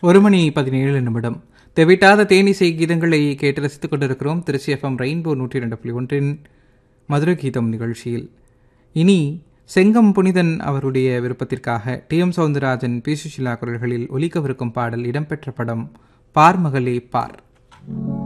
1:17 தெவிட்டாத தேனிசை கீதங்களை கேட்டு ரசித்துக் கொண்டிருக்கிறோம். திருச்சி FM ரெயின்போ 102.1 மதுரை கீதம் நிகழ்ச்சியில். இனி செங்கம் புனிதன் அவருடைய விருப்பத்திற்காக TM சௌந்தரராஜன், P. சுஷீலா குரல்களில் ஒலிக்கவிருக்கும் பாடல் இடம்பெற்ற படம் பார்மகளே பார்.